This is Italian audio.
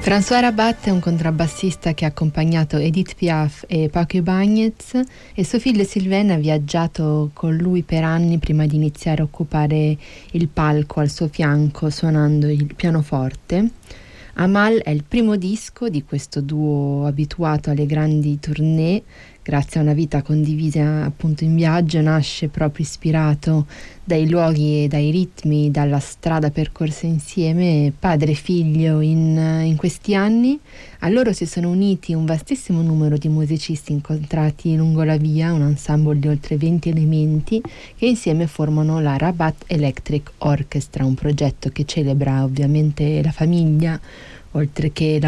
François Rabat è un contrabbassista che ha accompagnato Edith Piaf e Paco Ibáñez, e suo figlio Sylvain ha viaggiato con lui per anni prima di iniziare a occupare il palco al suo fianco suonando il pianoforte. Amal è il primo disco di questo duo abituato alle grandi tournée. Grazie a una vita condivisa appunto in viaggio, nasce proprio ispirato dai luoghi e dai ritmi, dalla strada percorsa insieme, padre e figlio in questi anni. A loro si sono uniti un vastissimo numero di musicisti incontrati lungo la via, un ensemble di oltre 20 elementi che insieme formano la Rabat Electric Orchestra, un progetto che celebra ovviamente la famiglia, oltre che la